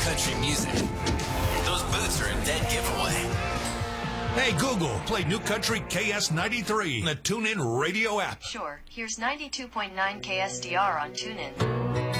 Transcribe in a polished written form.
country music. Those boots are a dead giveaway. Hey, Google, play New Country KS93 in the TuneIn radio app. Sure. Here's 92.9 KSDR on TuneIn.